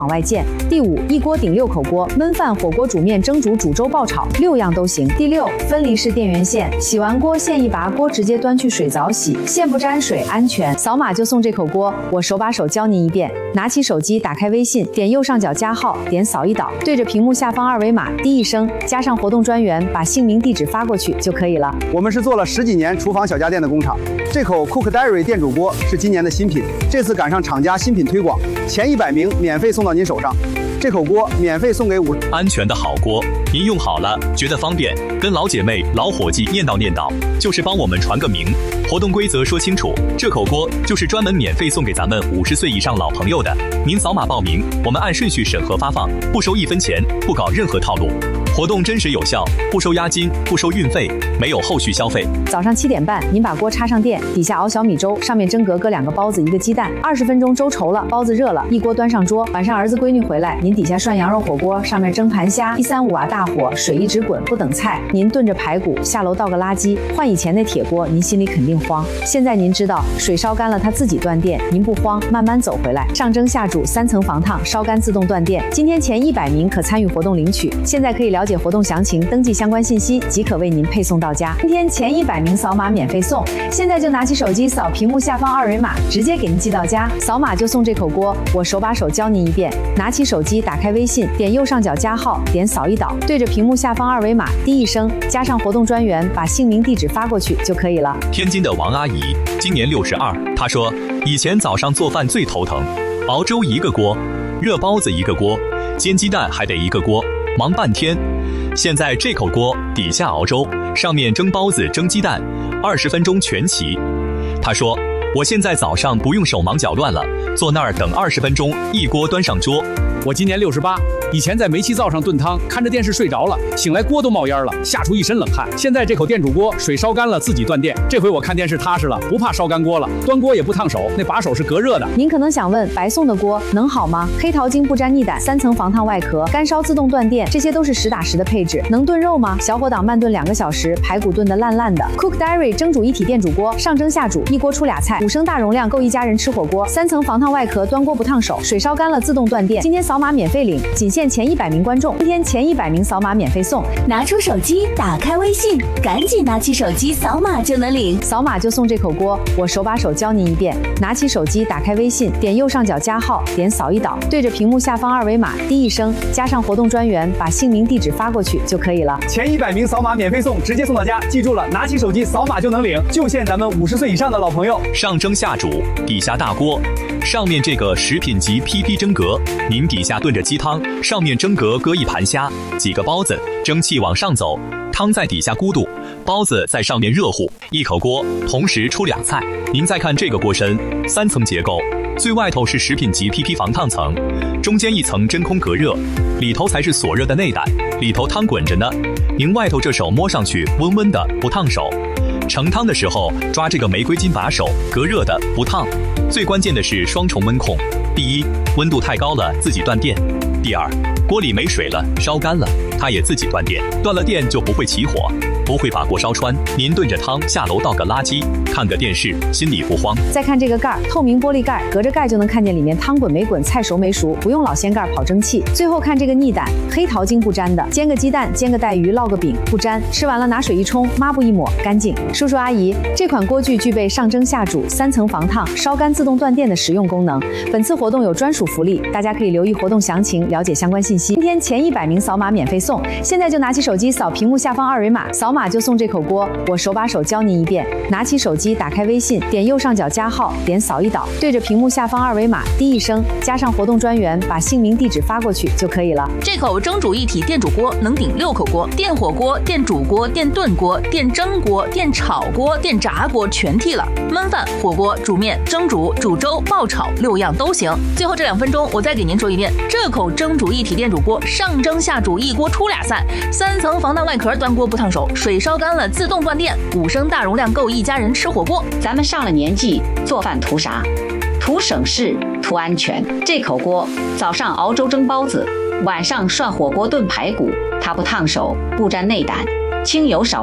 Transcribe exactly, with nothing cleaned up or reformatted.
往外溅。第五，一锅顶六口锅，焖饭、火锅、煮面、蒸煮、煮粥、爆炒，六样都行。第六，分离式电源线，洗完锅线一拔，锅直接端去水澡洗，线不沾水，安全。扫码就送这口锅，我手把手教您一遍。拿起手机，打开微信，点右上角加号，点扫一导，对着屏幕下方二维码滴一声，加上活动专员，把姓名、地址发过去就可以了。 我们是做了十几年厨房小家电的工厂，这口 Cook Diary 电煮锅是今年的新品，这次赶上厂家新品推广，前一百名免费送到您手上。这口锅免费送给五安全的好锅，您用好了觉得方便，跟老姐妹、老伙计念叨念叨，就是帮我们传个名。活动规则说清楚，这口锅就是专门免费送给咱们五十岁以上老朋友的。您扫码报名，我们按顺序审核发放，不收一分钱，不搞任何套路。活动真实有效，不收押金，不收运费，没有后续消费。 早上七点半，您把锅插上电，底下熬小米粥，上面蒸格搁两个包子，一个鸡蛋，二十分钟粥稠了，包子热了，一锅端上桌。晚上儿子闺女回来，您底下涮羊肉火锅，上面蒸盘虾，一三五啊大火，水一直滚，不等菜。您炖着排骨，下楼倒个垃圾，换以前那铁锅，您心里肯定慌。现在您知道，水烧干了它自己断电，您不慌，慢慢走回来。上蒸下煮，三层防烫，烧干自动断电。今天前一百名可参与活动领取，现在可以了解活动详情，登记相关信息即可为您配送到家。今天前一百名扫码免费送，现在就拿起手机扫屏幕下方二维码，直接给您寄到家。扫码就送这口锅，我手把手教您一遍。拿起手机，打开微信，点右上角加号，点扫一导，对着屏幕下方二维码滴一声，加上活动专员，把姓名、地址发过去就可以了。 天津的王阿姨今年六十二，她说以前早上做饭最头疼，熬粥一个锅，热包子一个锅，煎鸡蛋还得一个锅，忙半天。现在这口锅底下熬粥，上面蒸包子、蒸鸡蛋，二十分钟全齐。她说我现在早上不用手忙脚乱了，坐那儿等二十分钟，一锅端上桌。 我今年六十八，以前在煤气灶上炖汤，看着电视睡着了，醒来锅都冒烟了，吓出一身冷汗。现在这口电煮锅，水烧干了自己断电，这回我看电视踏实了，不怕烧干锅了，端锅也不烫手，那把手是隔热的。 您可能想问，白送的锅能好吗？黑桃精不沾腻胆，三层防烫外壳，干烧自动断电，这些都是实打实的配置，能炖肉吗？小火档慢炖两个小时，排骨炖得烂烂的。Cook Diary 蒸煮一体电煮锅，上蒸下煮，一锅出俩菜，五升大容量够一家人吃火锅，三层防烫外壳，端锅不烫手，水烧干了自动断电。今天扫码免费领，仅限前一百名观众，今天前一百名扫码免费送。 拿出手机，打开微信，赶紧拿起手机扫码就能领， 扫码就送这口锅，我手把手教您一遍。拿起手机，打开微信，点右上角加号，点扫一导，对着屏幕下方二维码滴一声，加上活动专员，把姓名、地址发过去就可以了。 前一百名扫码免费送，直接送到家。记住了，拿起手机扫码就能领，就限咱们五十岁以上的老朋友。 上蒸下煮，底下大锅，上面这个食品级 P P 蒸格，您底下炖着鸡汤，上面蒸格搁一盘虾，几个包子，蒸汽往上走，汤在底下咕嘟，包子在上面热乎，一口锅同时出俩菜。您再看这个锅身，三层结构，最外头是食品级 P P 防烫层，中间一层真空隔热，里头才是锁热的内胆，里头汤滚着呢。您外头这手摸上去温温的，不烫手。盛汤的时候抓这个玫瑰金把手，隔热的，不烫。最关键的是双重温控，第一，温度太高了自己断电；第二，锅里没水了，烧干了，它也自己断电。断了电就不会起火，不会把锅烧穿。您炖着汤下楼倒个垃圾，看个电视，心里不慌。 再看这个盖，透明玻璃盖，隔着盖就能看见里面汤滚没滚，菜熟没熟，不用老掀盖跑蒸汽。最后看这个腻胆，黑桃精不沾的，煎个鸡蛋，煎个带鱼，烙个饼，不沾。吃完了拿水一冲，抹布一抹，干净。叔叔阿姨，这款锅具具备上蒸下煮、三层防烫、烧干自动断电的实用功能。本次活动有专属福利，大家可以留意活动详情，了解相关信息。今天前一百名扫码免费送，现在就拿起手机扫屏幕下方二维码，扫码就送这口锅，我手把手教您一遍。拿起手机，打开微信，点右上角加号，点扫一导，对着屏幕下方二维码滴一声，加上活动专员，把姓名、地址发过去就可以了。 这口蒸煮一体电煮锅能顶六口锅，电火锅、电煮锅、电炖锅、电蒸锅、电炒锅、电炸锅全替了，焖饭、火锅、煮面、蒸煮、煮粥、爆炒六样都行。最后这两分钟，我再给您说一遍，这口蒸煮一体电煮锅上蒸下煮，一锅出俩菜，三层防弹外壳，端锅不烫手，水烧干了自动断电，五升大容量够一家人吃火锅。 咱们上了年纪，做饭图啥？图省事，图安全。这口锅早上熬粥蒸包子，晚上涮火锅炖排骨，它不烫手，不沾内胆，清油少